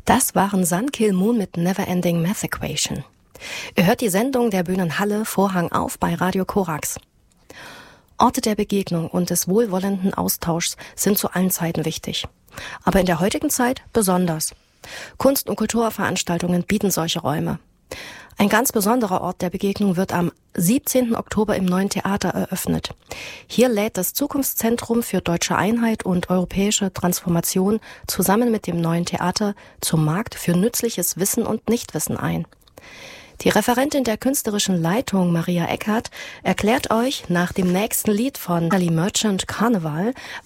Das waren Sun Kil Moon mit Neverending Math Equation. Ihr hört die Sendung der Bühnenhalle Vorhang auf bei Radio Korax. Orte der Begegnung und des wohlwollenden Austauschs sind zu allen Zeiten wichtig. Aber in der heutigen Zeit besonders. Kunst- und Kulturveranstaltungen bieten solche Räume. Ein ganz besonderer Ort der Begegnung wird am 17. Oktober im Neuen Theater eröffnet. Hier lädt das Zukunftszentrum für deutsche Einheit und europäische Transformation zusammen mit dem Neuen Theater zum Markt für nützliches Wissen und Nichtwissen ein. Die Referentin der künstlerischen Leitung, Maria Eckert, erklärt euch nach dem nächsten Lied von Charlie Merchant, Carnival,